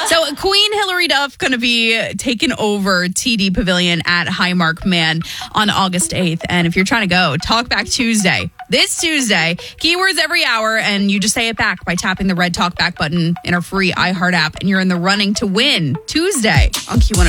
So Queen Hilary Duff going to be taking over TD Pavilion at Highmark Man on August 8th. And if you're trying to go, Talkback Tuesday. This Tuesday, keywords every hour, and you just say it back by tapping the red Talkback button in our free iHeart app, and you're in the running to win Tuesday on Q102.